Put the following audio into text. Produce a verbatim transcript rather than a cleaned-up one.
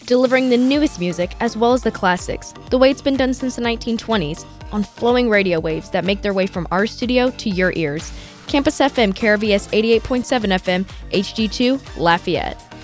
delivering the newest music as well as the classics, the way it's been done since the nineteen twenties, on flowing radio waves that make their way from our studio to your ears. Campus F M, K R V S eighty-eight point seven F M, H D two, Lafayette.